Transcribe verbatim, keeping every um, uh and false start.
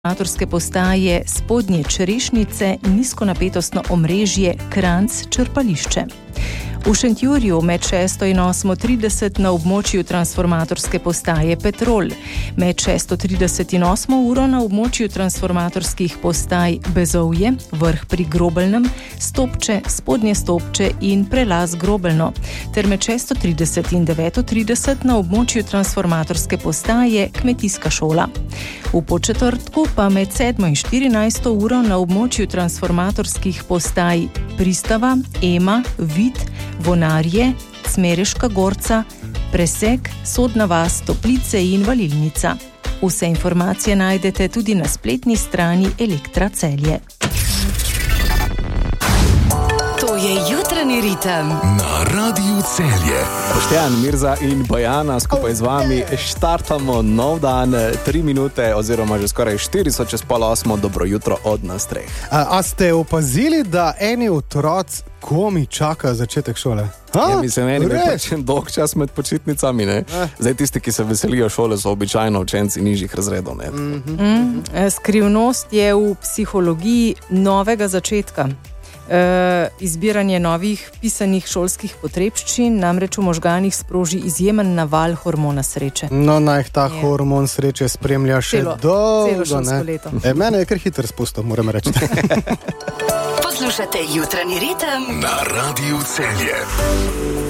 transformatorske postaje Spodnje Črešnice, nizkonapetostno omrežje Kranjc črpališče. V Šentjurju med šesto in osmo trideset na območju transformatorske postaje Petrol, med šesto trideset in osmo uro na območju transformatorskih postaj Bezovje, Vrh pri Grobelnem, Stopče, Spodnje Stopče in Prelaz Grobelno, ter med šesto trideset in deveto trideset na območju transformatorske postaje Kmetijska šola. V Podčetrtku pa med sedmo in štirinajsto uro na območju transformatorskih postaj Pristava, Ema, Vid, Vonarje, Cmereška Gorca, Presek, Sodna vas, Toplice in Valilnica. Vse informacije najdete tudi na spletni strani Elektra Celje. To je jutranji ritem na Radiu Celje. Boštjan, Mirza in Bojana skupaj z vami štartamo nov dan, tri minute oziroma že skoraj štiri so čez pol osmo. Dobro jutro od nas treh. A, a ste opazili, da eni otroci komi čakajo začetek šole? Ja, mislim, eni je pač dolg čas med počitnicami, ne? Eh. Zdaj tisti, ki se veselijo šole, so običajno učenci nižjih razredov, ne? Mm-hmm. Mm, skrivnost je v psihologiji novega začetka. E, izbiranje novih pisanih šolskih potrebščin namreč v možganih sproži izjemen naval hormona sreče. No, naj ta je. hormon sreče spremlja še celo, dolgo, celo ne? E, mene je kar hiter spustil, moram reči. Poslušate jutranji ritem na Radiu Celje.